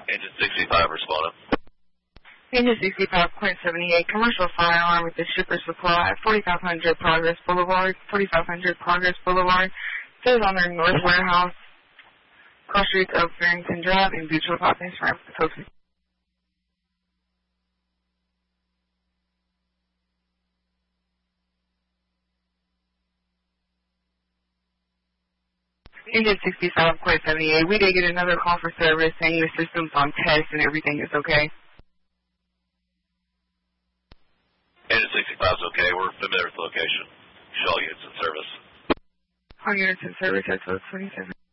Engine 65 responding. Engine 65.78, commercial fire alarm with the shipper supply at 4500 Progress Boulevard, 4500 Progress Boulevard. Says on their North Warehouse, cross streets of Farrington Drive and Beechwood Hopkins Ramp. Engine 65.78, we did get another call for service saying the system's on test and everything is okay. Engine 65 is okay. We're familiar with the location. All units in service. All units in service, that's 27.